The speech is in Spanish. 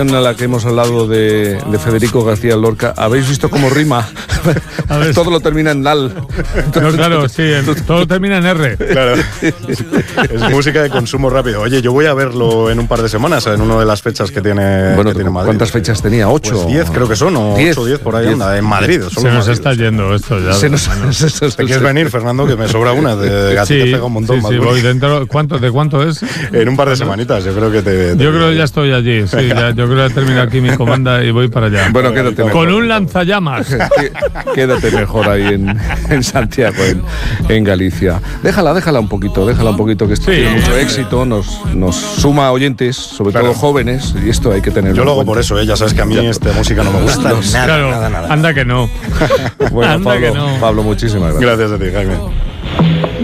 En la que hemos hablado de Federico García Lorca, ¿habéis visto cómo rima? Todo lo termina en Lal. No, claro, sí, todo termina en R. Claro, es música de consumo rápido. Oye, yo voy a verlo en un par de semanas, en una de las fechas que tiene, bueno, que tiene Madrid. ¿Cuántas fechas tenía? ¿8? Pues 10 creo que son, o 8 o 10 por ahí 10. anda, en Madrid. Se nos está yendo esto ya. ¿Te quieres venir, Fernando? Que me sobra una, de a ti te pega un montón. Sí, voy dentro. ¿De cuánto es? En un par de semanitas, yo creo que Yo creo que ya estoy allí, sí, yo creo que termina aquí mi comanda y voy para allá. Bueno, quédate mejor. Con un lanzallamas. Quédate mejor ahí en Santiago, en Galicia. Déjala un poquito, que esto tiene mucho éxito, nos suma oyentes, sobre todo jóvenes, y esto hay que tenerlo. Yo lo hago por eso, ya sabes que a mí esta música no me gusta nada. Anda que no. Bueno, Anda que no. Pablo, muchísimas gracias. Gracias a ti, Jaime.